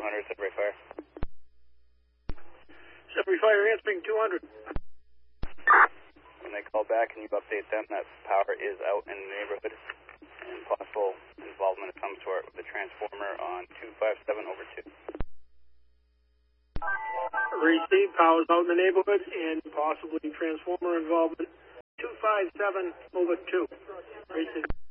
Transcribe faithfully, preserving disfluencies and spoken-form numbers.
hundred, Sudbury Fire. Sudbury Fire answering two hundred. When they call back, can you update them that power is out in the neighborhood and possible involvement of some sort with the transformer on two five seven over two? Receive, power's out in the neighborhood and possibly transformer involvement two five seven over two. Receive.